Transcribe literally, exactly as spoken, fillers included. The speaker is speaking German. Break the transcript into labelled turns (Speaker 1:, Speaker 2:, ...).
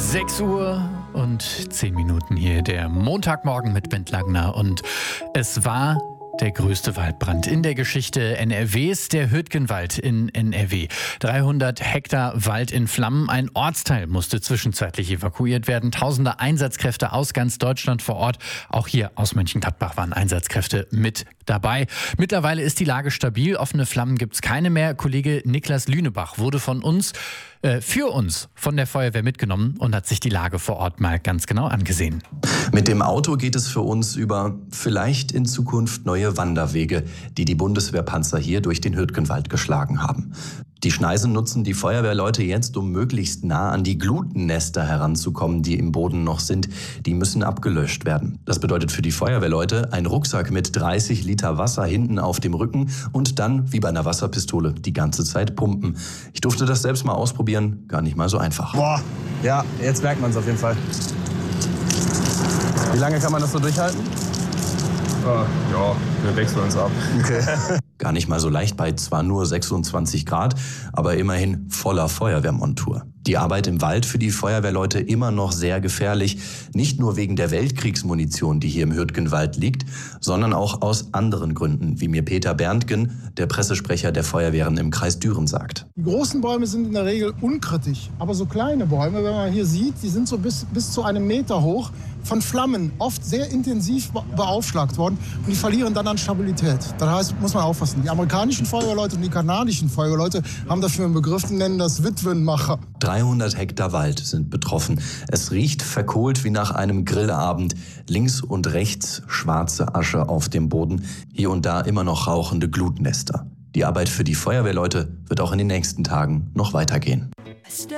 Speaker 1: sechs Uhr und zehn Minuten hier, der Montagmorgen mit Bent Langner. Und es war der größte Waldbrand in der Geschichte N R Ws, der Hürtgenwald in N R W. dreihundert Hektar Wald in Flammen. Ein Ortsteil musste zwischenzeitlich evakuiert werden. Tausende Einsatzkräfte aus ganz Deutschland vor Ort. Auch hier aus Mönchengladbach waren Einsatzkräfte mit dabei. Mittlerweile ist die Lage stabil. Offene Flammen gibt es keine mehr. Kollege Niklas Lünebach wurde von uns, äh, für uns von der Feuerwehr mitgenommen und hat sich die Lage vor Ort mal ganz genau angesehen.
Speaker 2: Mit dem Auto geht es für uns über vielleicht in Zukunft neue Wanderwege, die die Bundeswehrpanzer hier durch den Hürtgenwald geschlagen haben. Die Schneisen nutzen die Feuerwehrleute jetzt, um möglichst nah an die Glutennester heranzukommen, die im Boden noch sind. Die müssen abgelöscht werden. Das bedeutet für die Feuerwehrleute ein Rucksack mit dreißig Liter Wasser hinten auf dem Rücken und dann, wie bei einer Wasserpistole, die ganze Zeit pumpen. Ich durfte das selbst mal ausprobieren, gar nicht mal so einfach.
Speaker 3: Boah, ja, jetzt merkt man es auf jeden Fall. Wie lange kann man das so durchhalten?
Speaker 4: Äh, ja, wir wechseln uns ab.
Speaker 3: Okay.
Speaker 2: Gar nicht mal so leicht bei zwar nur sechsundzwanzig Grad, aber immerhin voller Feuerwehrmontur. Die Arbeit im Wald für die Feuerwehrleute immer noch sehr gefährlich. Nicht nur wegen der Weltkriegsmunition, die hier im Hürtgenwald liegt, sondern auch aus anderen Gründen, wie mir Peter Berntgen, der Pressesprecher der Feuerwehren im Kreis Düren, sagt.
Speaker 5: Die großen Bäume sind in der Regel unkritisch, aber so kleine Bäume, wenn man hier sieht, die sind so bis, bis zu einem Meter hoch, von Flammen oft sehr intensiv beaufschlagt worden und die verlieren dann an Stabilität. Das heißt, muss man aufpassen. Die amerikanischen Feuerwehrleute und die kanadischen Feuerwehrleute haben dafür einen Begriff, die nennen das Witwenmacher.
Speaker 2: dreihundert Hektar Wald sind betroffen. Es riecht verkohlt wie nach einem Grillabend. Links und rechts schwarze Asche auf dem Boden. Hier und da immer noch rauchende Glutnester. Die Arbeit für die Feuerwehrleute wird auch in den nächsten Tagen noch weitergehen.